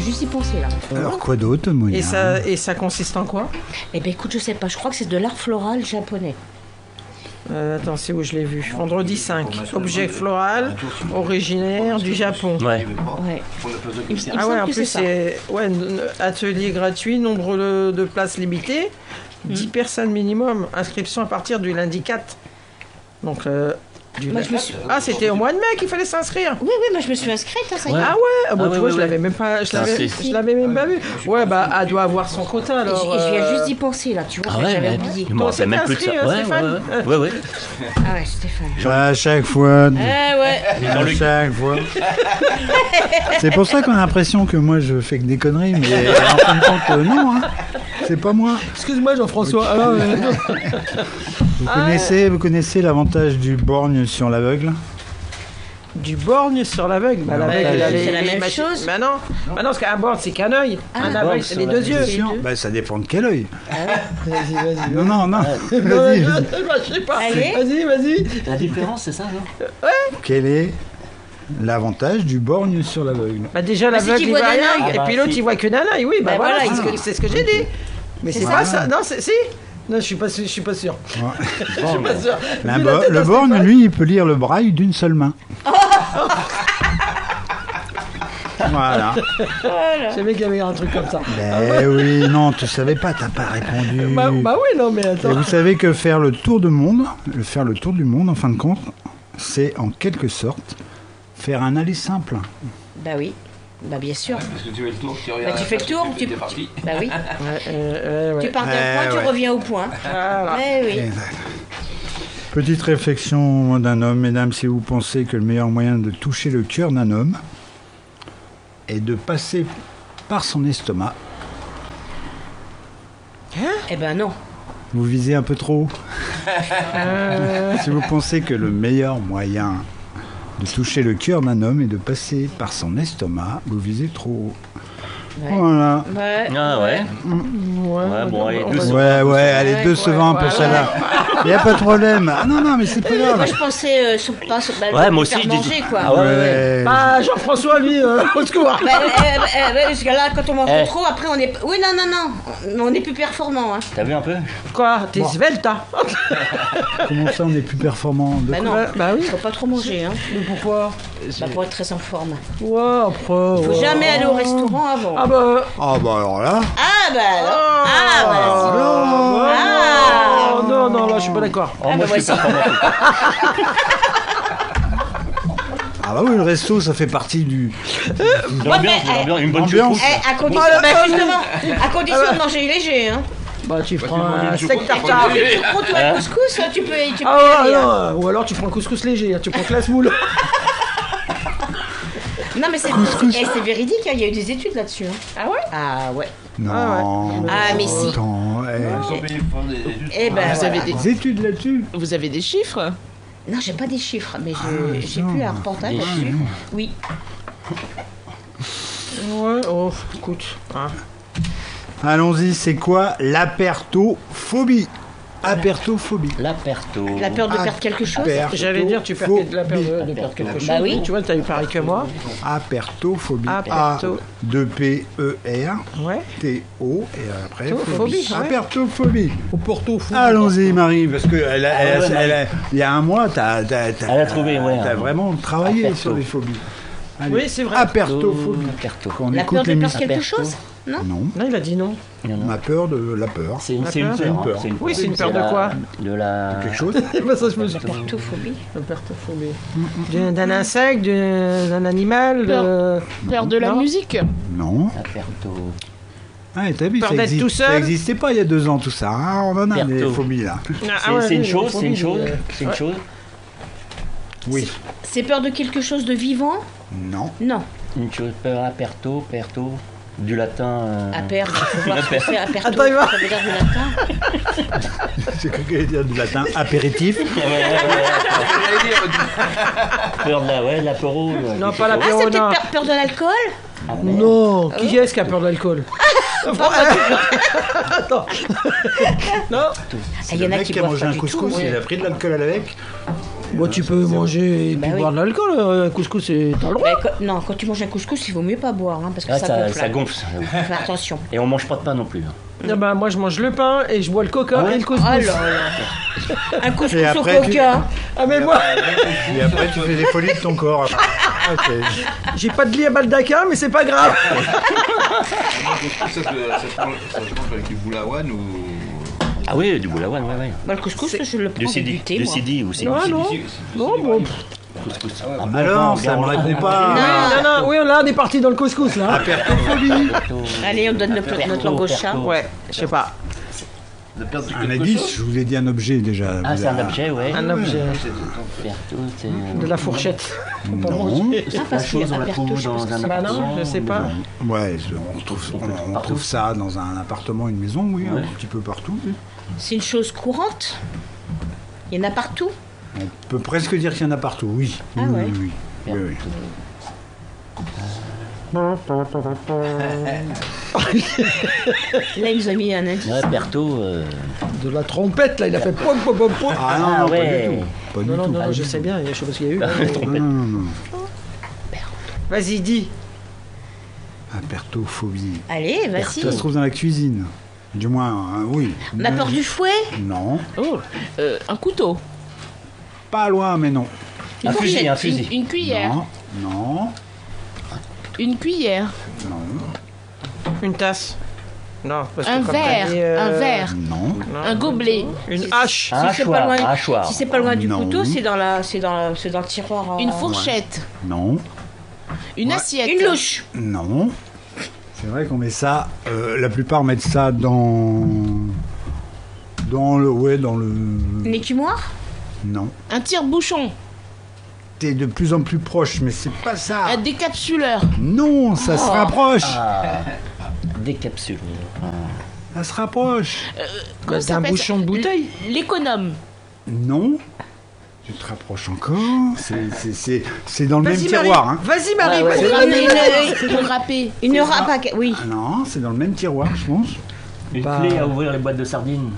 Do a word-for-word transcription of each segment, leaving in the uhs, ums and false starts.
juste y penser là. Alors quoi d'autre, Monia? Et ça, et ça consiste en quoi? Eh ben écoute, je sais pas, je crois que c'est de l'art floral japonais. Euh, attends, c'est où je l'ai vu? Vendredi cinq. Objet floral, originaire du Japon. Ouais. Ouais. Il, il me Ah ouais, semble en que plus, c'est ça. c'est ouais, n- atelier gratuit, nombre de, de places limitées, dix personnes minimum, inscription à partir du lundi quatre. Donc, euh, du Moi, lundi- je me suis- Ah, c'était au mois de mai qu'il fallait s'inscrire. Oui, oui, moi je me suis inscrite, hein, ça y est. Ouais. Ah ouais, ah bah, Ah tu ouais, vois, ouais, je ouais. l'avais même pas, je Ça, l'avais, c'est- je l'avais même pas vu. Ouais, bah, elle doit avoir son quota Et alors. j- et je viens euh, juste d'y penser là, tu vois, Ah ouais, j'avais mais oublié. je me Toi, rappelle même t'es plus de ça. inscrit, Ouais, euh, ouais, Stéphane ouais, ouais, ouais. Ah ouais, Stéphane. À chaque fois. Eh ouais. À chaque fois. C'est pour ça qu'on a l'impression que moi je fais que des conneries, mais en fin de compte, euh, non, hein. C'est pas moi. Excuse-moi, Jean-François. Ah, ouais. Vous connaissez, vous connaissez l'avantage du borgne sur l'aveugle? Du borgne sur l'aveugle. Bah, l'aveugle, bah, il a c'est les- la les même machines- chose. Bah non, bah non, parce qu'un borgne, c'est qu'un œil. Ah, un un aveugle, borgne c'est sur les la- deux yeux. C'est Sûr. deux. Bah, ça dépend de quel œil. Vas-y, vas-y. Non, non, non. Non, Vas-y. je, je sais pas. Allez. Vas-y, vas-y. La différence, c'est ça, non? Quel est l'avantage du borgne sur l'aveugle? Bah déjà, Bah, c'est l'aveugle, qu'il il voit voit d'un rien. œil. Et Ah, puis bah, l'autre, si. il voit que d'un œil. Oui, bah, Bah, voilà, voilà, c'est ce il- que- c'est ce que j'ai dit. Mais c'est ça. pas ça. Non, c'est- si. Non, je suis pas, sûr- je suis pas sûr. Ouais. Je suis pas sûr. La Vu bo- la tête le de borgne, Stéphane. lui, il peut lire le braille d'une seule main. Voilà. J'ai vu qu'il y avait un truc comme ça. Ben oui, non, tu savais pas, t'as pas répondu. Bah, bah oui, non, mais Et attends. vous savez que faire le tour du monde, le faire le tour du monde, en fin de compte, c'est en quelque sorte faire un aller simple. Bah oui. Bah bien sûr. Parce que tu fais le tour, tu Bah regardes. tu fais le tour, tu... es parti. Bah oui. Ouais, euh, ouais, Tu ouais. pars d'un Eh point, tu ouais. reviens au point. Voilà. Eh oui. Exact. Petite réflexion d'un homme, mesdames, si vous pensez que le meilleur moyen de toucher le cœur d'un homme est de passer par son estomac, Eh ben non. vous visez un peu trop haut. Euh, Si vous pensez que le meilleur moyen de toucher le cœur d'un homme est de passer par son estomac, vous visez trop haut. Ouais. Voilà. Ouais. Ah ouais. ouais, Ouais, bon, allez, on deux va- secondes. Ouais, ouais, allez, Ouais, deux ouais, secondes ouais, pour ouais. celle-là. Il n'y a pas de problème. Ah non, non, mais c'est pas grave. Moi je pensais euh, sur, pas sur, bah, Ouais, le moi aussi, faire je dis- manger quoi. Ah ouais, ouais, ouais. Ouais. Bah, Jean-François, lui, euh, au secours. Bah, euh, euh, euh, parce que là, quand on mange Eh. trop, après on est. Oui, non, non, non. On est plus performant. Hein. T'as vu un peu? Quoi? T'es svelte, hein? Comment ça, on est plus performant de Bah non. Bah, bah oui. Faut pas trop manger. Hein. Mais pourquoi? Bah, pour être très en forme. Ouais, après. Faut ouais. jamais aller au restaurant avant. Ah bah. Ah bah alors là. Ah bah alors. Ah bah. Oh, Ah. non, non, là, je suis pas d'accord. Oh, Ah, moi, bah, je suis voici. performant. Ah bah oui, le resto, ça fait partie du... L'ambiance, mais, l'ambiance, une bonne ambiance. choucroute. Eh, à condition, Ah, bah, ah, justement, à condition de manger léger. Hein. Bah, tu prends tu prends un une steak choucroute, tartare. tu Tu prends toi Hein le couscous, tu peux, tu peux Ah y ouais, aller, hein. non. Ou alors tu prends un couscous léger, hein, tu prends classe moule. Non mais c'est eh, c'est véridique, hein, il y a eu des études là-dessus. Hein. Ah ouais? Ah ouais. Non. Ah mais si. Attends, eh. Ils sont payés pour des études. Eh ben Vous avez voilà. des, Des études là-dessus. vous avez des chiffres? Non, j'ai pas des chiffres, mais Ah, je- j'ai non. plus un reportage Des là-dessus. Oui. Ouais, oh, écoute. Hein. Allons-y, c'est quoi l'apertophobie? Apertophobie. L'aperto. La peur de perdre quelque chose. Apertophobie. J'allais dire, tu perds la peur de, de perdre quelque chose. Bah oui. Tu vois, t'as eu pareil que moi. Apertophobie. A Aperto. de P E R Ouais. T O et après Phobie, phobie. ouais. Apertophobie. Au Porto fou. Allons-y Marie, parce que elle a- elle a- Ah ouais, elle a- il y a un mois, t'as, t'as, t'as- Elle a trouvé, ouais, t'as un- vraiment travaillé Aperto. sur les phobies. Allez. Oui, c'est vrai. Apertophobie. Aperto. Quand on La écoute peur de les perdre musiques. quelque Aperto. chose. Non. Non, Non, il a dit non. Non, non. on a peur de la peur. C'est une, La c'est une peur. peur. hein, peur. c'est une Oui, c'est une peur de la- quoi? De la. Quelque chose. Bah, ça, je me suis dit. Pertophobie. La pertophobie. D'un d'un insecte, d'un d'un animal. de- Peur de la Non. musique? Non. Aperto. Ah, t'as vu, Peur ça d'être existe- tout seul. ça existait pas il y a deux ans tout ça. hein. On en a des Perto. phobies là. Ah, C'est ouais, c'est une oui, chose, les c'est une phobies, chose, euh, c'est une ouais. chose. Oui. C'est peur de quelque chose de vivant. Non. Non. Une chose, peur, aperto, perto, du latin. euh, À perdre. Il faut voir ce que c'est. Aperto. Attends, il va. Ça veut dire du latin. J'ai cru qu'elle allait dire du latin apéritif. Ouais, ouais, ouais, ouais, peur de la, ouais, de l'apéro. ouais, Non, quelque pas la chose. Ah, c'est Peur, peut-être non. peur, peur de l'alcool. Ah, merde. Non, qui est-ce qui a peur de l'alcool? Attends. Non. Ah, il y en le a mec qui qui a boivent mangé pas un du couscous, tout. il a pris de l'alcool avec. Bon, tu peux manger et Bah puis oui. boire de l'alcool. euh, Un couscous, c'est- t'as le droit. Bah, quand- non, quand tu manges un couscous, il vaut mieux pas boire, hein, parce que Ah, ça, ça, gonfle. ça gonfle. ça. Faut faire attention. Et on mange pas de pain non plus. hein. Ah bah, moi, je mange le pain et je bois le coca Ah ouais et le couscous. Oh là là. Un couscous Et au après, tu- coca. Ah, mais moi, Et après, tu fais des folies de ton corps. Ah, ok. j'ai pas de lit à Baldaquin, mais c'est pas grave. Ça se, ça se mange ça se mange avec du boulawan ou. Ah oui, du boulawan, ouais, ouais. Bah, le couscous, je le prends Du avec du sidi, thé, du moi. sidi ou c'est Ah du non, sidi. non, bon. Couscous. Ah ouais, Ah bon, Alors, bon, ça me bon, répond bon, pas. Oui, non, non, oui, là, on est parti dans le couscous, là. Apertophobie. Allez, on donne notre, Perto, notre langue au chat. perto. Ouais, je sais pas. de perdre Un quelque indice, chose. je vous ai dit un objet déjà. Ah, Vous c'est un avez- objet, ouais. Un objet. Perto, c'est. De la fourchette. Faut pas Non. manger. Ah, parce La qu'il y a chose, on la Aperto, trouve je pense dans que un c'est- Bah non, appartement. je sais pas. Ouais, je- on, trouve, on, on Partout. trouve ça dans un appartement, une maison, oui, Ouais. un petit peu partout. C'est une chose courante. Il y en a partout. On peut presque dire qu'il y en a partout, oui. Ah oui, ouais. oui, oui, oui, oui. Là, il nous a mis un indice. Ouais, Perto. euh, De la trompette, là, il a fait pom pom pom pom. Ah non, Ah non, ouais. pas du tout. Pas du Non, non, tout, non, pas je du sais tout. bien, je sais pas ce qu'il y a eu. Non, non, non, non. Vas-y, dis. Apertophobie. Allez, vas-y. Ça se trouve dans la cuisine. Du moins, hein, oui. On a peur du fouet. Non. Oh, euh, un couteau. Pas loin, mais non. Un Une fusil, fourchette, un fusil. Une, une cuillère. Non. Non. Une cuillère. Non. Une tasse. Non, parce Un que comme t'as verre. dit, euh, Un verre. Non. non. Un gobelet. Une hache. Un Si c'est pas hachoir, loin, un hachoir. si c'est pas loin du Non. couteau, c'est dans la, c'est dans, la- c'est dans le tiroir. euh, Une fourchette. Non. Une Ouais. assiette. Une louche. Non. C'est vrai qu'on met ça. euh, la plupart mettent ça dans. Dans le. Ouais, dans le. Une écumoire. Non. Un tire-bouchon. T'es de plus en plus proche, mais c'est pas ça. Un décapsuleur. Non, ça se rapproche. Ah, des capsules. Ça se rapproche. Comment C'est ça un s'appelle bouchon de ça bouteille. L'économe. Non. Tu te rapproches encore. C'est- c'est- C'est c'est dans le même Vas-y, Marie. tiroir. Hein. Vas-y, Marie. Ouais, ouais. vas-y. Une, une, Pour râper. une râpe à- Oui. Ah non, c'est dans le même tiroir, je pense. Une Bah, clé à ouvrir les boîtes de sardines.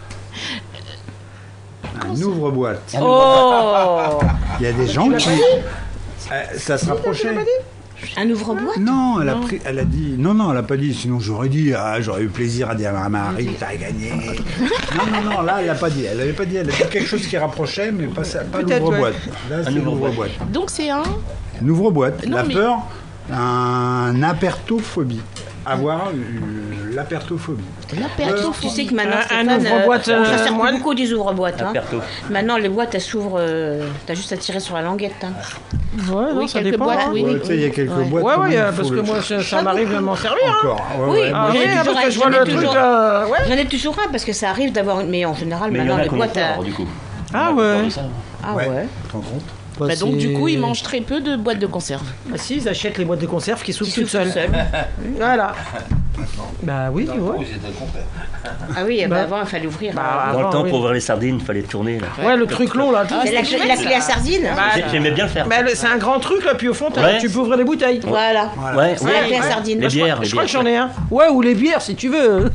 Un ouvre-boîte. Oh. Il y a des gens qui. Euh, ça se rapprochait. Un ouvre-boîte. Non, elle a, pris, elle a dit. Non, non, elle a pas dit. Sinon, j'aurais dit. Ah, j'aurais eu plaisir à dire à Marie, t'as gagné. Non, non, non, là, elle a pas dit. Elle avait pas dit. Elle a dit quelque chose qui rapprochait, mais pas, ça- pas Peut-être, l'ouvre-boîte. Là, c'est ouvre-boîte. l'ouvre-boîte. Donc c'est un. Une ouvre-boîte. Non, La mais- peur, un apertophobie. Avoir euh, l'apertophobie. L'aperto. Tu sais que maintenant, Un- un Stéphane, ouvre-boîte, euh, on euh, s'en sert moine. beaucoup des ouvre-boîtes. Hein. Aperto. Maintenant, les boîtes, elles s'ouvrent. euh, T'as juste à tirer sur la languette. Hein. Ouais, non, Oui, ça quelques dépend. boîtes, hein. oui. Ouais, tu sais, il y a quelques boîtes. Ouais, quand ouais, même, euh, il parce faut que le- moi, ça, ça m'arrive de m'en servir. Hein. Encore. Ouais, Oui, ouais, Ah J'en ai oui, toujours parce que un, je vois j'en ai le truc. toujours- euh, Ouais. J'en ai toujours un parce que ça arrive d'avoir. Mais en général, Mais il y en maintenant, a les qu'on boîtes. est à- fort, du coup. Ah On a ouais. peur de ça. Ah ouais. ouais. Tu te rends compte Bah, donc du coup, ils c'est- mangent très peu de boîtes de conserve. Ah si, ils achètent les boîtes de conserve qui s'ouvrent Qui toutes s'ouvrent seules. toutes seules. Voilà. Bah oui, Dans tu le vois. temps, ils étaient le contraire. Ah oui, bah, Bah. avant, il fallait ouvrir. Bah, euh, Dans le Avant, temps, oui. pour ouvrir les sardines, il fallait tourner. Là. Ouais, le truc long là. tout- c'est la, clé- la clé à sardine. hein. Bah, J'ai- J'aimais bien le faire. bah, le- c'est un grand truc là, puis au fond, t'as- Ouais. tu peux ouvrir les bouteilles. Voilà. Ouais, C'est ouais. la clé à ouais. sardine. Les bières, les Je crois que bières. j'en ai un. Ouais, ou les bières si tu veux.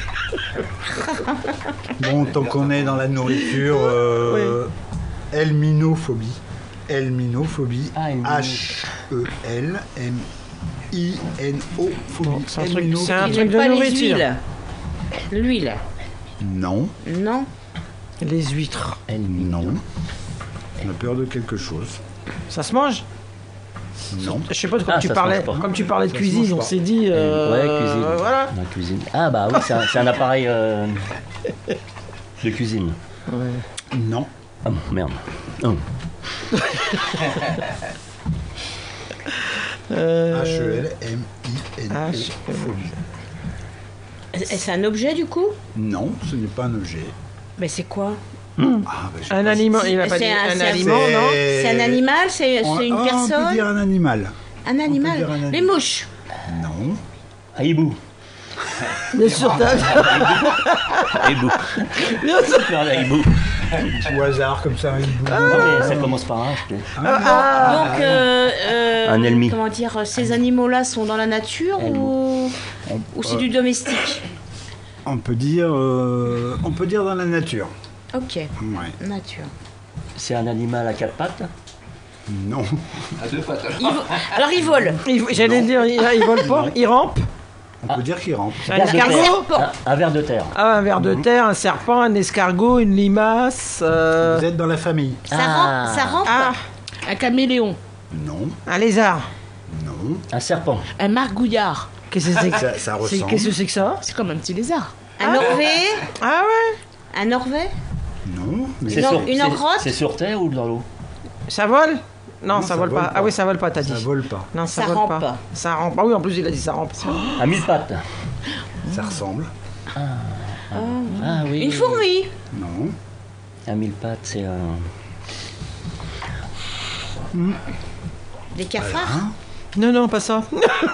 Bon, tant qu'on est dans la nourriture, euh, helminophobie. Helminophobie. Ah, helmino. H E L M I N O phobie. Bon, c'est un truc- Helminophobie. c'est un Ils truc n'aiment de pas les nourriture. huiles. L'huile. Non, Non. Les huîtres. non. On a peur de quelque chose. Ça se mange? Non. Je sais pas, comme Ah, tu ça se parlais, mange pas. comme tu parlais de Ça se cuisine, mange on pas. s'est dit. euh, Ouais, cuisine. euh, Voilà. Dans la cuisine. Ah bah oui, c'est un, c'est un appareil euh, de cuisine. Non. Ah bon, merde. Oh. Euh, H E L M I N O H E L. phobie. Et C'est un objet du coup? Non, ce n'est pas un objet. Mais c'est quoi? Ah, bah, je sais Un pas si- aliment, il a pas C'est dit un- un c'est un- aliment, non? C'est un animal? C'est On- c'est une ah, On peut personne? dire un animal. Un animal? dire un animal. Les mouches. Non. Ah, hibou. Bien sûr, t'as- Hibou. bien sûr. Faire la hibou. Au hasard, comme ça. un hibou. Non, mais ça commence par un, je te- Donc, euh, euh, Un ennemi. comment dire, ces animaux-là sont dans la nature ou, ou c'est du domestique? On peut dire, euh, on peut dire dans la nature. Ok, Ouais. nature. C'est un animal à quatre pattes. Non. À deux pattes. Il vo- Alors il vole. Il- J'allais dire, il, il vole pas, il rampe. On peut dire qu'il rampe. Un Ver de escargot. terre. Un, un ver de terre. Ah, un ver de terre, un serpent, un escargot, une limace. euh, Vous êtes dans la famille. Ça Ah. rampe. Ça rampe. Ah, Un caméléon. Non. un lézard. Non. Un serpent. Un margouillard. Qu'est-ce que c'est que Ça, ça c'est- ressemble. Qu'est-ce que c'est que ça? C'est comme un petit lézard. Un Norvégien. Ah ouais. Un Norvégien. Non. Mais C'est Une- sur, une c'est- engrotte. c'est sur terre ou dans l'eau? Ça vole? Non, Non, ça, ça vole, vole pas. pas. Ah oui, ça vole pas, t'as dit. ça vole pas. Non, ça, Ça vole rampe pas. pas. Ça rampe. Ah oui, en plus il a dit ça rampe. À mille pattes. Ça ressemble. Ah oui. Une fourmi. Non. À mille pattes, c'est un. Des cafards. Hein Non, non, pas ça.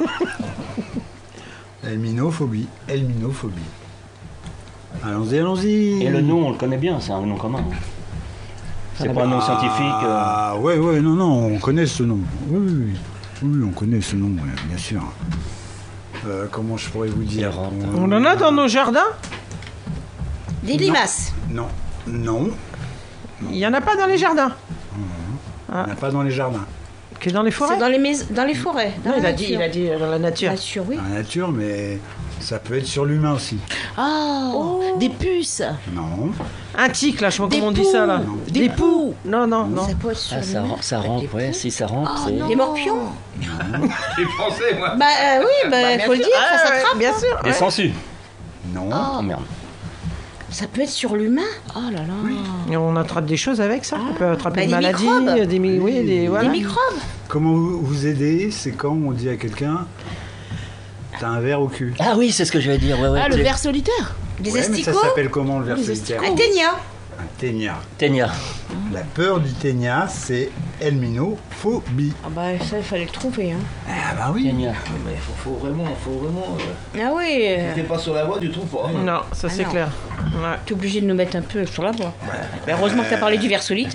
Helminophobie. Helminophobie. Allons-y, allons-y. Et le nom, on le connaît bien, c'est un nom commun. C'est pas un nom scientifique. euh, Ah, ouais, ouais, non, non, on connaît ce nom. Oui, oui, oui. Oui, on connaît ce nom, ouais, bien sûr. Euh, comment je pourrais vous dire Errante. On en a dans nos jardins? Des limaces. Non, non, Il y en a pas dans les jardins. on n'a pas dans les jardins. Que dans les C'est forêts? dans les mais- dans les forêts. Dans Non, il la a dit, il a nature. dit euh, dans la nature. Nature, oui. Dans la nature, mais ça peut être sur l'humain aussi. Oh, des puces. Non, Un tic, là, je sais pas Des comment on dit ça, là. poux. Des, Des poux. Non, non, non. Ça peut être sur Ah, ça, l'humain. ram- ça rampe, ouais, si ça rampe, c'est. Des morpions. J'ai pensé, moi. Bah euh, oui, bah, faut le dire, Ah, ça ouais, s'attrape. bien hein. sûr. Des ouais. sangsues. non, Oh merde. Ça peut être sur l'humain. Oh là là. Et on attrape des choses avec ça. On peut attraper Bah, des des maladies, microbes. des, mi- oui, des, voilà. Des microbes. Comment vous, vous aider, c'est quand on dit à quelqu'un t'as un verre au cul. Ah oui, c'est ce que je vais dire. Ouais, ouais, Ah, le t'es- ver solitaire. Des Ouais, mais ça asticots. s'appelle comment le verre Les solitaire Un ténia. Un ténia. Ténia. La peur du ténia, c'est helminophobie. Ah bah ça, il fallait le trouver. Hein. Ah bah oui. Ténia. Mais il faut, faut vraiment, faut vraiment. Euh, Ah oui, euh, si t'es pas sur la voie, tu trouves pas. hein. Non, ça Ah c'est non. clair. Ouais. t'es obligé de nous mettre un peu sur la voie. Mais heureusement que t'as parlé du ver solitaire.